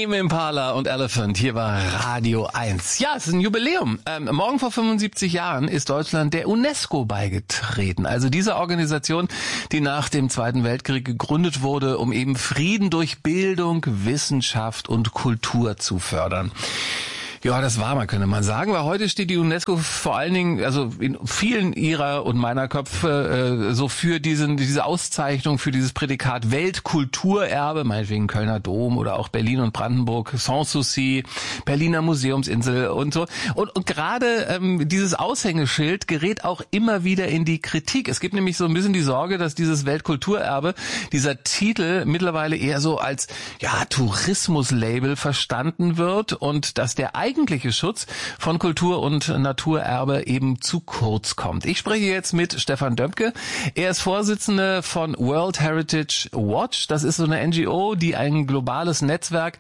Tame Impala und Elephant, hier war Radio 1. Ja, es ist ein Jubiläum. Morgen vor 75 Jahren ist Deutschland der UNESCO beigetreten. Also dieser Organisation, die nach dem Zweiten Weltkrieg gegründet wurde, um eben Frieden durch Bildung, Wissenschaft und Kultur zu fördern. Ja, das war man, könnte man sagen, weil heute steht die UNESCO vor allen Dingen, also in vielen ihrer und meiner Köpfe, so für diese Auszeichnung, für dieses Prädikat Weltkulturerbe, meinetwegen Kölner Dom oder auch Berlin und Brandenburg, Sanssouci, Berliner Museumsinsel und so. Und gerade dieses Aushängeschild gerät auch immer wieder in die Kritik. Es gibt nämlich so ein bisschen die Sorge, dass dieses Weltkulturerbe, dieser Titel mittlerweile eher so als Tourismuslabel verstanden wird und dass der eigentliche Schutz von Kultur- und Naturerbe eben zu kurz kommt. Ich spreche jetzt mit Stefan Döpke. Er ist Vorsitzender von World Heritage Watch. Das ist so eine NGO, die ein globales Netzwerk,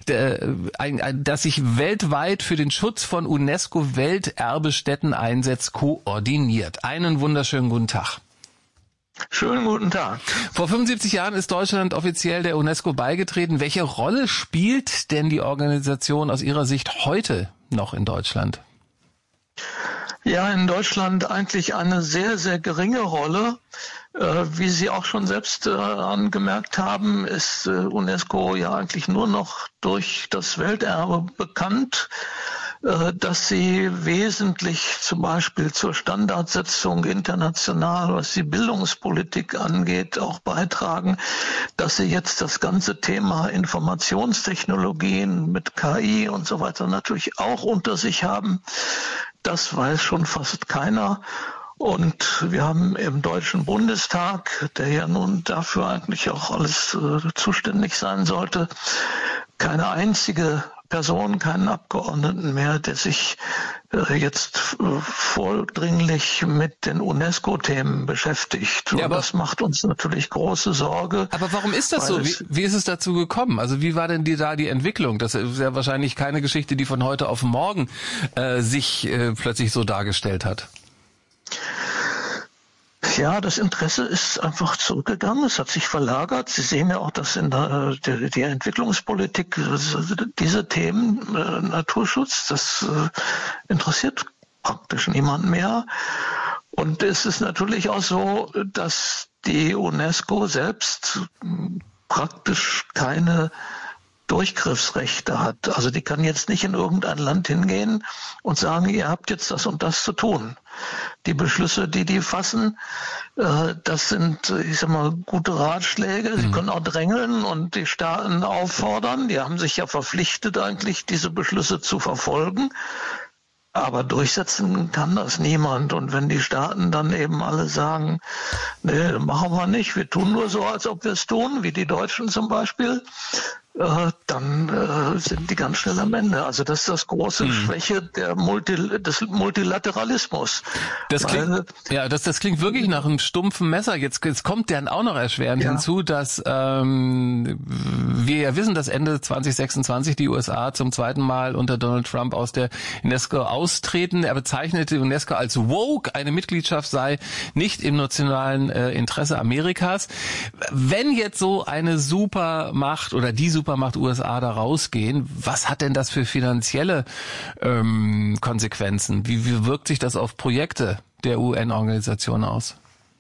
das sich weltweit für den Schutz von UNESCO-Welterbestätten einsetzt, koordiniert. Einen wunderschönen guten Tag. Schönen guten Tag. Vor 75 Jahren ist Deutschland offiziell der UNESCO beigetreten. Welche Rolle spielt denn die Organisation aus Ihrer Sicht heute noch in Deutschland? Ja, in Deutschland eigentlich eine sehr, sehr geringe Rolle. Wie Sie auch schon selbst angemerkt haben, ist UNESCO ja eigentlich nur noch durch das Welterbe bekannt, dass sie wesentlich zum Beispiel zur Standardsetzung international, was die Bildungspolitik angeht, auch beitragen, dass sie jetzt das ganze Thema Informationstechnologien mit KI und so weiter natürlich auch unter sich haben. Das weiß schon fast keiner. Und wir haben im Deutschen Bundestag, der ja nun dafür eigentlich auch alles zuständig sein sollte, keine einzige Person, keinen Abgeordneten mehr, der sich jetzt vordringlich mit den UNESCO-Themen beschäftigt. Und ja, das macht uns natürlich große Sorge. Aber warum ist das so? Wie ist es dazu gekommen? Also wie war denn die Entwicklung? Das ist ja wahrscheinlich keine Geschichte, die von heute auf morgen sich plötzlich so dargestellt hat. Ja, das Interesse ist einfach zurückgegangen, es hat sich verlagert. Sie sehen ja auch, dass in der Entwicklungspolitik diese Themen, Naturschutz, das interessiert praktisch niemand mehr. Und es ist natürlich auch so, dass die UNESCO selbst praktisch keine Durchgriffsrechte hat. Also die kann jetzt nicht in irgendein Land hingehen und sagen, ihr habt jetzt das und das zu tun. Die Beschlüsse, die fassen, das sind, ich sag mal, gute Ratschläge. Sie können auch drängeln und die Staaten auffordern. Die haben sich ja verpflichtet, eigentlich diese Beschlüsse zu verfolgen. Aber durchsetzen kann das niemand. Und wenn die Staaten dann eben alle sagen, nee, machen wir nicht, wir tun nur so, als ob wir es tun, wie die Deutschen zum Beispiel, dann sind die ganz schnell am Ende. Also das ist das große Schwäche des Multilateralismus. Das klingt wirklich nach einem stumpfen Messer. Jetzt kommt dann auch noch erschwerend hinzu, dass wir ja wissen, dass Ende 2026 die USA zum zweiten Mal unter Donald Trump aus der UNESCO austreten. Er bezeichnete die UNESCO als woke, eine Mitgliedschaft sei nicht im nationalen Interesse Amerikas. Wenn jetzt so eine Supermacht oder die Supermacht USA da rausgehen, was hat denn das für finanzielle Konsequenzen? Wie wirkt sich das auf Projekte der UN-Organisation aus?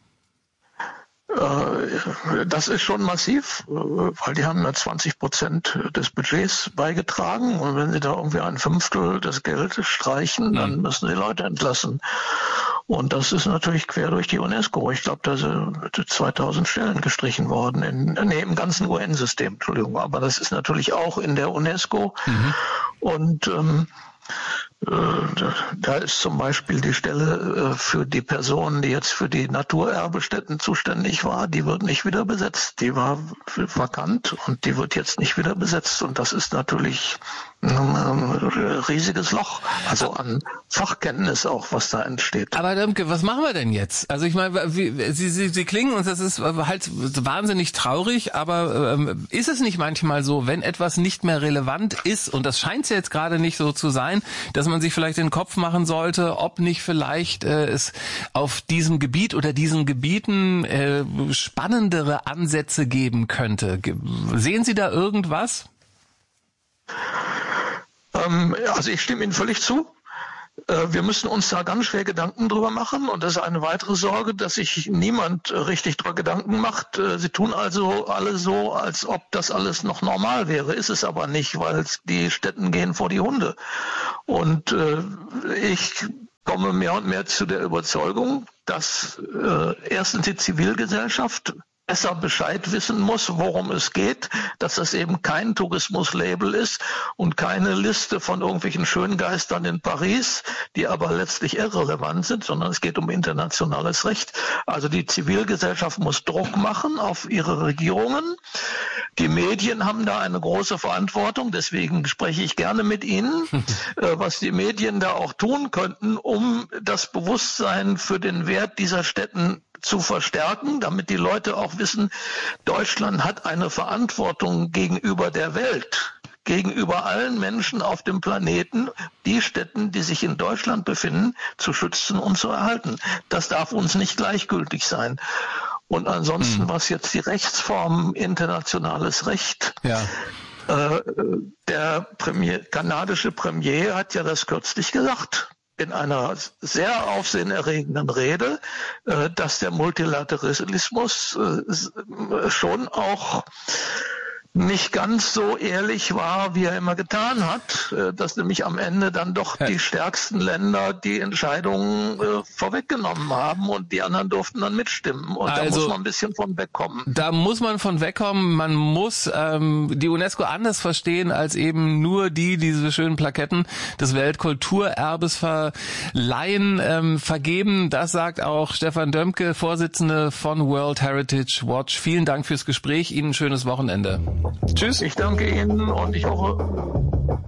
Das ist schon massiv, weil die haben ja 20% des Budgets beigetragen und wenn sie da irgendwie ein Fünftel des Geldes streichen, dann müssen sie Leute entlassen. Und das ist natürlich quer durch die UNESCO. Ich glaube, da sind 2000 Stellen gestrichen worden im ganzen UN-System, Entschuldigung. Aber das ist natürlich auch in der UNESCO. Und da ist zum Beispiel die Stelle für die Person, die jetzt für die Naturerbestätten zuständig war, die wird nicht wieder besetzt. Die war vakant und die wird jetzt nicht wieder besetzt. Und das ist natürlich ein riesiges Loch, also an Fachkenntnis auch, was da entsteht. Aber Döpke, was machen wir denn jetzt? Also ich meine, Sie klingen uns, das ist halt wahnsinnig traurig, aber ist es nicht manchmal so, wenn etwas nicht mehr relevant ist, und das scheint es ja jetzt gerade nicht so zu sein, dass man sich vielleicht den Kopf machen sollte, ob nicht vielleicht es auf diesem Gebiet oder diesen Gebieten spannendere Ansätze geben könnte. Sehen Sie da irgendwas? Also ich stimme Ihnen völlig zu. Wir müssen uns da ganz schwer Gedanken drüber machen. Und das ist eine weitere Sorge, dass sich niemand richtig drüber Gedanken macht. Sie tun also alle so, als ob das alles noch normal wäre. Ist es aber nicht, weil die Städten gehen vor die Hunde. Und ich komme mehr und mehr zu der Überzeugung, dass erstens die Zivilgesellschaft besser Bescheid wissen muss, worum es geht, dass das eben kein Tourismuslabel ist und keine Liste von irgendwelchen Schöngeistern in Paris, die aber letztlich irrelevant sind, sondern es geht um internationales Recht. Also die Zivilgesellschaft muss Druck machen auf ihre Regierungen. Die Medien haben da eine große Verantwortung, deswegen spreche ich gerne mit Ihnen, was die Medien da auch tun könnten, um das Bewusstsein für den Wert dieser Städten zu verstärken, damit die Leute auch wissen, Deutschland hat eine Verantwortung gegenüber der Welt, gegenüber allen Menschen auf dem Planeten, die Städten, die sich in Deutschland befinden, zu schützen und zu erhalten. Das darf uns nicht gleichgültig sein. Und ansonsten, was jetzt die Rechtsform internationales Recht, der kanadische Premier hat ja das kürzlich gesagt, in einer sehr aufsehenerregenden Rede, dass der Multilateralismus schon auch nicht ganz so ehrlich war, wie er immer getan hat, dass nämlich am Ende dann doch die stärksten Länder die Entscheidungen vorweggenommen haben und die anderen durften dann mitstimmen. Und da muss man ein bisschen von wegkommen. Da muss man von wegkommen. Man muss die UNESCO anders verstehen als eben nur diese schönen Plaketten des Weltkulturerbes vergeben. Das sagt auch Stefan Dömke, Vorsitzende von World Heritage Watch. Vielen Dank fürs Gespräch. Ihnen ein schönes Wochenende. Tschüss. Ich danke Ihnen und ich hoffe...